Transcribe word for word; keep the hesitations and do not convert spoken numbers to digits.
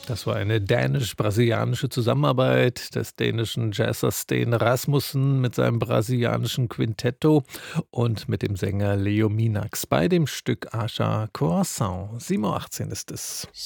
Das war eine dänisch-brasilianische Zusammenarbeit des dänischen Jazzers Steen Rasmussen mit seinem brasilianischen Quintetto und mit dem Sänger Leo Minax bei dem Stück Acha Coração. sieben Uhr achtzehn ist es.